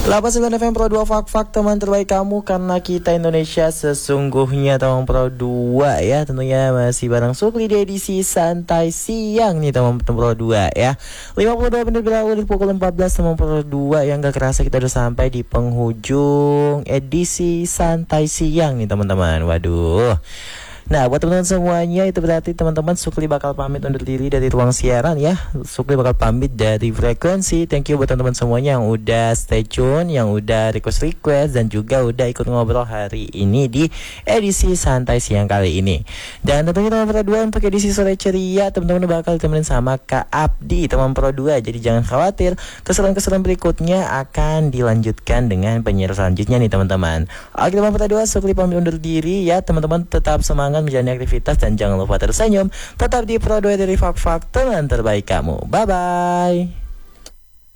89 FM Pro 2 Fak teman terbaik kamu, karena kita Indonesia sesungguhnya. Teman Pro 2 ya, tentunya masih bareng Supri di edisi santai siang nih teman Pro 2 ya. 52 menit berlalu dari pukul 14 teman Pro 2, yang gak kerasa kita udah sampai di penghujung edisi santai siang nih teman-teman. Waduh. Nah, buat teman-teman semuanya, itu berarti teman-teman Sukli bakal pamit undur diri dari ruang siaran ya. Sukli bakal pamit dari frekuensi. Thank you buat teman-teman semuanya yang udah stay tune, yang udah request dan juga udah ikut ngobrol hari ini di edisi santai siang kali ini. Dan tentunya teman Pro 2 untuk edisi sore ceria, teman-teman bakal ditemenin sama Kak Abdi teman Pro 2. Jadi jangan khawatir, keseruan-keseruan berikutnya akan dilanjutkan dengan penyiar selanjutnya nih teman-teman. Oke teman Pro 2, Sukli pamit undur diri ya. Teman-teman tetap semangat menjalani aktivitas dan jangan lupa tersenyum. Tetap di Pro 2 dari Fak teman terbaik kamu. Bye bye.